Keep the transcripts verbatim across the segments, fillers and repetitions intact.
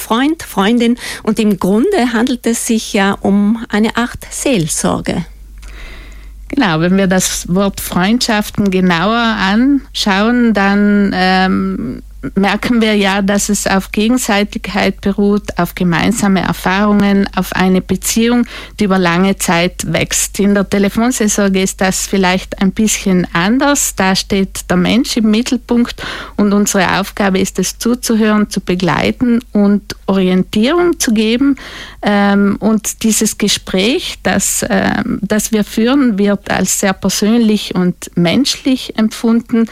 Freund, Freundin und im Grunde handelt es sich ja um eine Art Seelsorge. Genau, wenn wir das Wort Freundschaften genauer anschauen, dann ähm, merken wir ja, dass es auf Gegenseitigkeit beruht, auf gemeinsame Erfahrungen, auf eine Beziehung, die über lange Zeit wächst. In der Telefonseelsorge ist das vielleicht ein bisschen anders. Da steht der Mensch im Mittelpunkt und unsere Aufgabe ist es, zuzuhören, zu begleiten und Orientierung zu geben. Und dieses Gespräch, das, das wir führen, wird als sehr persönlich und menschlich empfunden.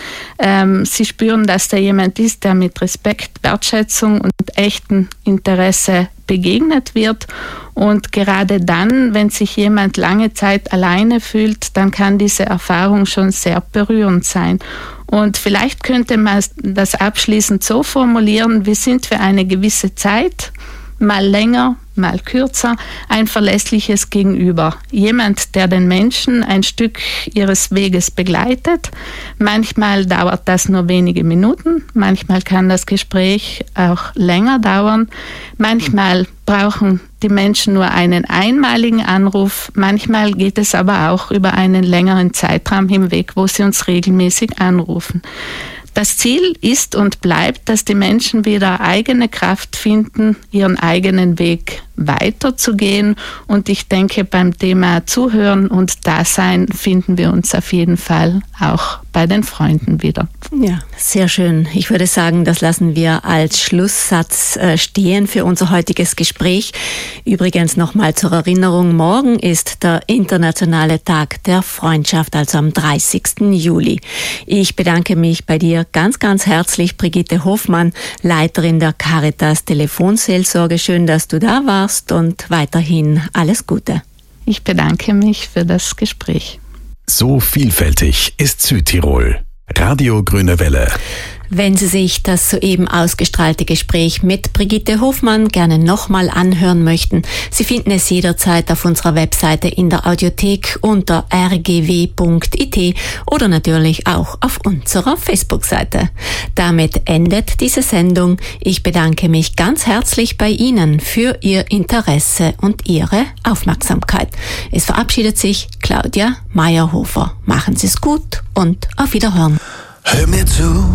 Sie spüren, dass da jemand ist, der mit Respekt, Wertschätzung und echtem Interesse begegnet wird. Und gerade dann, wenn sich jemand lange Zeit alleine fühlt, dann kann diese Erfahrung schon sehr berührend sein. Und vielleicht könnte man das abschließend so formulieren: Wir sind für eine gewisse Zeit, mal länger, mal kürzer, ein verlässliches Gegenüber. Jemand, der den Menschen ein Stück ihres Weges begleitet. Manchmal dauert das nur wenige Minuten, manchmal kann das Gespräch auch länger dauern. Manchmal brauchen die Menschen nur einen einmaligen Anruf, manchmal geht es aber auch über einen längeren Zeitraum hinweg, wo sie uns regelmäßig anrufen. Das Ziel ist und bleibt, dass die Menschen wieder eigene Kraft finden, ihren eigenen Weg weiterzugehen. Und ich denke, beim Thema Zuhören und Dasein finden wir uns auf jeden Fall auch bei den Freunden wieder. Ja, sehr schön. Ich würde sagen, das lassen wir als Schlusssatz stehen für unser heutiges Gespräch. Übrigens nochmal zur Erinnerung, morgen ist der internationale Tag der Freundschaft, also am dreißigsten Juli. Ich bedanke mich bei dir ganz, ganz herzlich, Brigitte Hofmann, Leiterin der Caritas Telefonseelsorge. Schön, dass du da warst und weiterhin alles Gute. Ich bedanke mich für das Gespräch. So vielfältig ist Südtirol. Radio Grüne Welle. Wenn Sie sich das soeben ausgestrahlte Gespräch mit Brigitte Hofmann gerne nochmal anhören möchten, Sie finden es jederzeit auf unserer Webseite in der Audiothek unter r g w punkt i t oder natürlich auch auf unserer Facebook-Seite. Damit endet diese Sendung. Ich bedanke mich ganz herzlich bei Ihnen für Ihr Interesse und Ihre Aufmerksamkeit. Es verabschiedet sich Claudia Meyerhofer. Machen Sie es gut und auf Wiederhören. Hör mir zu,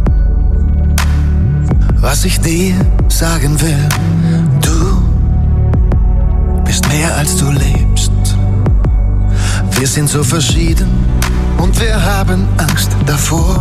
was ich dir sagen will. Du bist mehr als du lebst. Wir sind so verschieden und wir haben Angst davor.